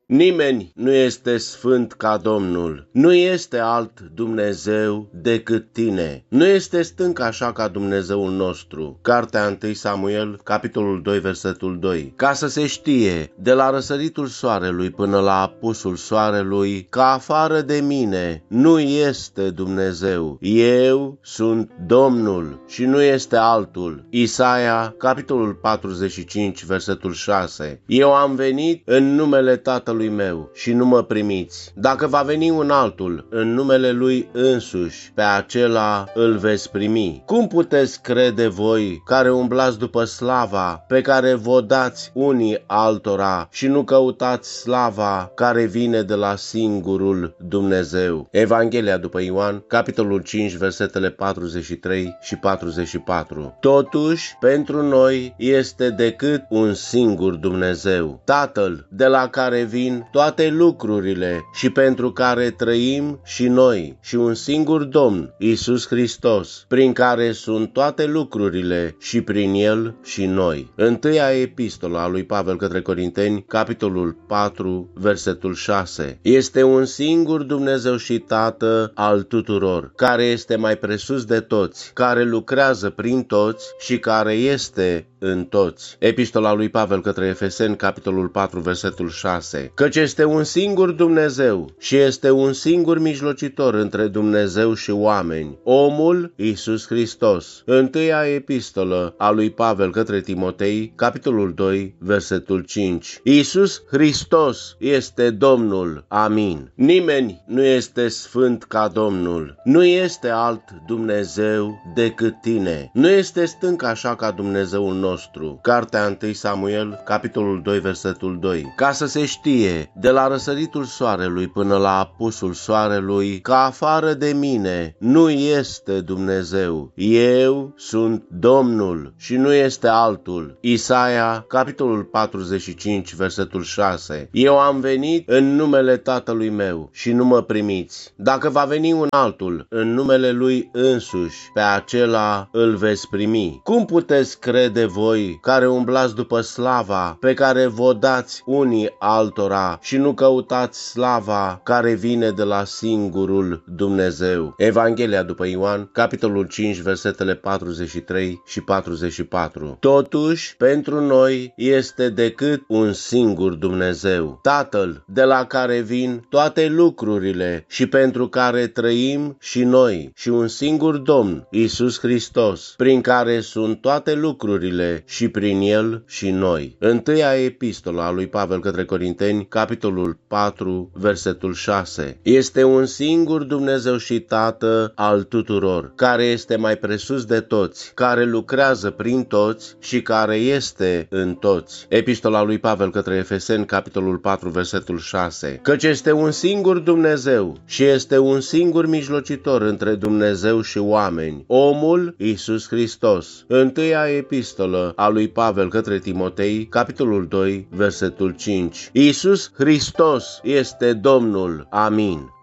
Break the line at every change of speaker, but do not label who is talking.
Nimeni nu este sfânt ca Domnul, nu este alt Dumnezeu decât tine. Nu este stânc așa ca Dumnezeul nostru. Cartea 1 Samuel, capitolul 2, versetul 2. Ca să se știe, de la răsăritul soarelui până la apusul soarelui, că afară de mine nu este Dumnezeu. Eu sunt Domnul și nu este altul. Isaia, capitolul 45, versetul 6. Eu am venit în numele Tatălui meu și nu mă primiți. Dacă va veni un altul în numele lui însuși, pe acela îl veți primi. Cum puteți crede voi care umblați după slava pe care vă dați unii altora și nu căutați slava care vine de la singurul Dumnezeu? Evanghelia după Ioan, capitolul 5, versetele 43 și 44. Totuși, pentru noi este decât un singur Dumnezeu, Tatăl, de la care vin toate lucrurile și pentru care trăim și noi, și un singur Domn, Iisus Hristos, prin care sunt toate lucrurile și prin El și noi. Întâia epistolă a lui Pavel către Corinteni, capitolul 4, versetul 6. Este un singur Dumnezeu și Tată al tuturor, care este mai presus de toți, care lucrează prin toți și care este în toți. Epistola lui Pavel către Efeseni, capitolul 4, versetul 6. Căci este un singur Dumnezeu și este un singur mijlocitor între Dumnezeu și oameni, omul Iisus Hristos. Întâia epistolă a lui Pavel către Timotei, capitolul 2, versetul 5. Iisus Hristos este Domnul. Amin. Nimeni nu este sfânt ca Domnul. Nu este alt Dumnezeu decât tine. Nu este stânc așa ca Dumnezeul nostru. Cartea 1 Samuel, capitolul 2, versetul 2. Ca să se știe, de la răsăritul soarelui până la apusul soarelui, că afară de mine nu este Dumnezeu. Eu sunt Domnul și nu este altul. Isaia, capitolul 45, versetul 6. Eu am venit în numele Tatălui meu și nu mă primiți. Dacă va veni un altul în numele lui însuși, pe acela îl veți primi. Cum puteți crede voi care umblați după slava pe care vă dați unii altora și nu căutați slava care vine de la singurul Dumnezeu? Evanghelia după Ioan, capitolul 5, versetele 43 și 44. Totuși, pentru noi este decât un singur Dumnezeu, Tatăl, de la care vin toate lucrurile și pentru care trăim și noi, și un singur Domn, Iisus Hristos, prin care sunt toate lucrurile și prin El și noi. Întâia epistolă a lui Pavel către Corinteni, capitolul 4, versetul 6. Este un singur Dumnezeu și Tată al tuturor, care este mai presus de toți, care lucrează prin toți și care este în toți. Epistola lui Pavel către Efeseni, capitolul 4, versetul 6. Căci este un singur Dumnezeu și este un singur mijlocitor între Dumnezeu și oameni, omul Iisus Hristos. Întâia epistolă a lui Pavel către Timotei, capitolul 2, versetul 5. Iisus Hristos este Domnul. Amin.